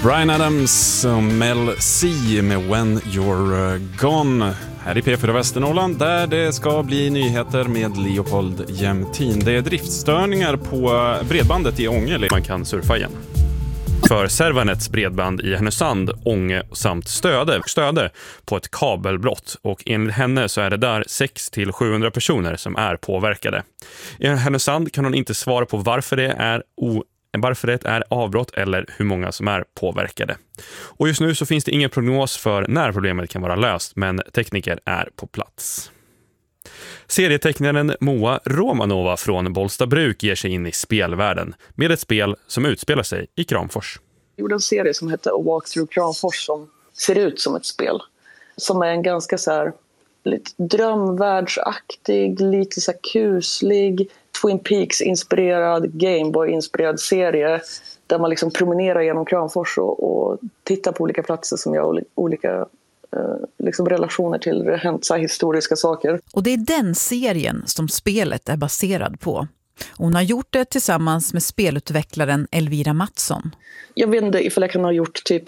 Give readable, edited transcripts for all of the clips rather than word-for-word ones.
Bryan Adams och Mel C med When You're Gone här i P4 Västernorrland, där det ska bli nyheter med Leopold Jämtin. Det är driftstörningar på bredbandet i Ånge. Man kan surfa igen. För Servanets bredband i Härnösand, Ånge samt Stöde på ett kabelbrott, och enligt henne så är det där 600-700 personer som är påverkade. I Härnösand kan hon inte svara på varför det är avbrott eller hur många som är påverkade. Och just nu så finns det ingen prognos för när problemet kan vara löst, men tekniker är på plats. Serietecknaren Moa Romanova från Bollstabruk ger sig in i spelvärlden med ett spel som utspelar sig i Kramfors. Jag gjorde en serie som heter A Walk Through Kramfors som ser ut som ett spel. Som är en ganska så här lite drömvärldsaktig, lite så här kuslig, Twin Peaks-inspirerad, Gameboy-inspirerad serie där man liksom promenerar genom Kramfors och tittar på olika platser som gör olika liksom relationer till hända historiska saker. Och det är den serien som spelet är baserad på. Hon har gjort det tillsammans med spelutvecklaren Elvira Mattsson. Jag vet inte ifall jag kan ha gjort typ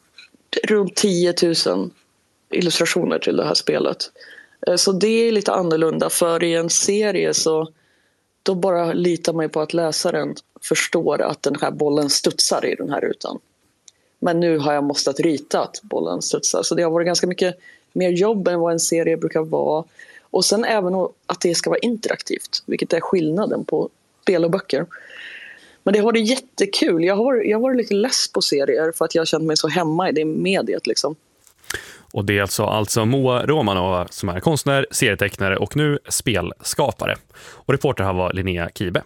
runt 10 000 illustrationer till det här spelet. Så det är lite annorlunda, för i en serie så då bara litar man på att läsaren förstår att den här bollen studsar i den här rutan. Men nu har jag måste rita att bollen studsar. Så det har varit ganska mycket mer jobb än vad en serie brukar vara. Och sen även att det ska vara interaktivt, vilket är skillnaden på spel och böcker. Men det har varit jättekul. Jag har varit lite less på serier för att jag har känt mig så hemma i det mediet liksom. Och det är alltså Moa Romanova som är konstnär, serietecknare och nu spelskapare. Och reporter här var Linnea Kibe.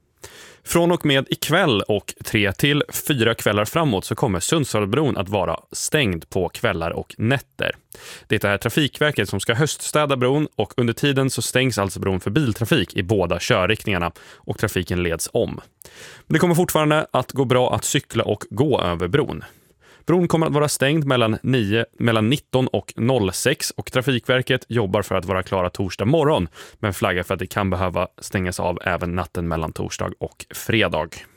Från och med ikväll och 3 till 4 kvällar framåt så kommer Sundsvallbron att vara stängd på kvällar och nätter. Det är Trafikverket som ska höststäda bron, och under tiden så stängs alltså bron för biltrafik i båda körriktningarna och trafiken leds om. Men det kommer fortfarande att gå bra att cykla och gå över bron. Bron kommer att vara stängd mellan 19 och 06 och Trafikverket jobbar för att vara klara torsdag morgon, men flaggar för att det kan behöva stängas av även natten mellan torsdag och fredag.